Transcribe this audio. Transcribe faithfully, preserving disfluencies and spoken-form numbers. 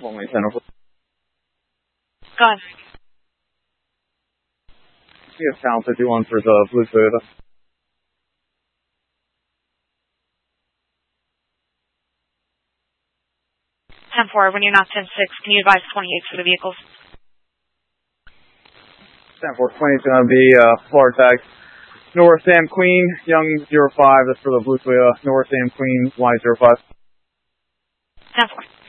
Only ten over. Go ahead. We have Town fifty-one for the Blue Toyota. ten four, when you're not ten six, can you advise twenty-eight for the vehicles? ten four twenty is going to be uh, Florida tag. North Sam Queen, Young zero five, that's for the Blue Toyota. North Sam Queen, Y zero five. ten four.